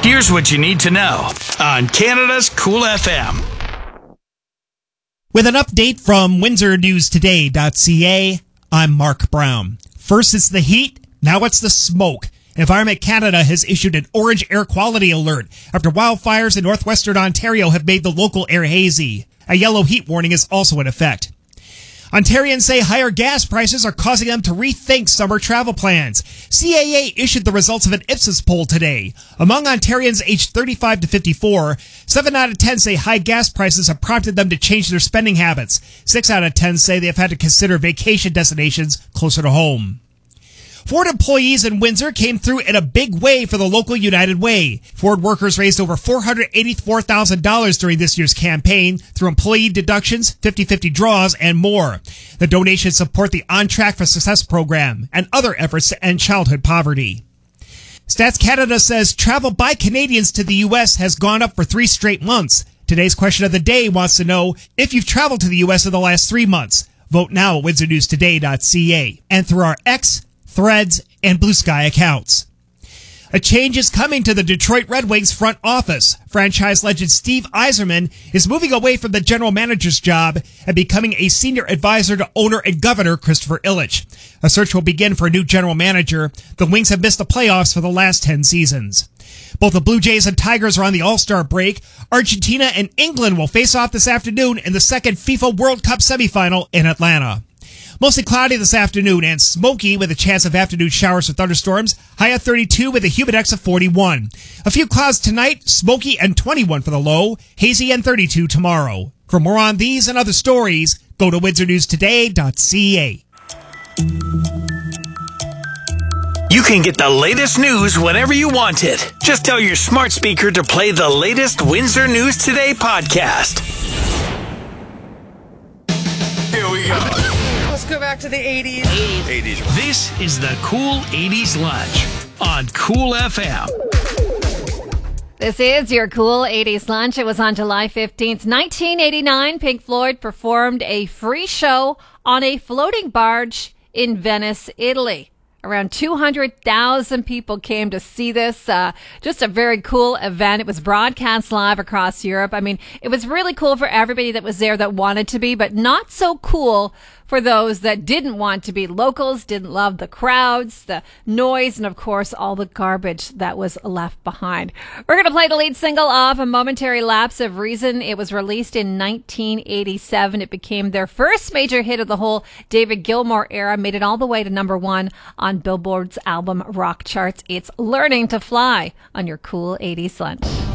Here's what you need to know on Canada's Cool FM. With an update from WindsorNewsToday.ca, I'm Mark Brown. First it's the heat, now it's the smoke. Environment Canada has issued an orange air quality alert after wildfires in northwestern Ontario have made the local air hazy. A yellow heat warning is also in effect. Ontarians say higher gas prices are causing them to rethink summer travel plans. CAA issued the results of an Ipsos poll today. Among Ontarians aged 35 to 54, 7 out of 10 say high gas prices have prompted them to change their spending habits. 6 out of 10 say they have had to consider vacation destinations closer to home. Ford employees in Windsor came through in a big way for the local United Way. Ford workers raised over $484,000 during this year's campaign through employee deductions, 50-50 draws, and more. The donations support the On Track for Success program and other efforts to end childhood poverty. Stats Canada says travel by Canadians to the U.S. has gone up for 3 straight months. Today's question of the day wants to know if you've traveled to the U.S. in the last 3 months. Vote now at WindsorNewsToday.ca and through our X, Threads, and Blue Sky accounts. A change is coming to the Detroit Red Wings front office. Franchise legend Steve Yzerman is moving away from the general manager's job and becoming a senior advisor to owner and governor Christopher Ilitch. A search will begin for a new general manager. The Wings have missed the playoffs for the last 10 seasons. Both the Blue Jays and Tigers are on the All-Star break. Argentina and England will face off this afternoon in the second FIFA World Cup semifinal in Atlanta. Mostly cloudy this afternoon and smoky with a chance of afternoon showers or thunderstorms. High at 32 with a humidex of 41. A few clouds tonight, smoky and 21 for the low. Hazy and 32 tomorrow. For more on these and other stories, go to WindsorNewsToday.ca. You can get the latest news whenever you want it. Just tell your smart speaker to play the latest Windsor News Today podcast. Here we go. Let's go back to the 80s. 80s. This is the Cool 80s Lunch on Cool FM. This is your Cool 80s Lunch. It was on July 15th, 1989. Pink Floyd performed a free show on a floating barge in Venice, Italy. Around 200,000 people came to see this. Just a very cool event. It was broadcast live across Europe. I mean, it was really cool for everybody that was there that wanted to be, but not so cool for those that didn't want to be. Locals didn't love the crowds, the noise, and of course, all the garbage that was left behind. We're going to play the lead single off A Momentary Lapse of Reason. It was released in 1987. It became their first major hit of the whole David Gilmour era, made it all the way to number 1 on Billboard's album rock charts. It's Learning to Fly on your Cool 80s Lunch.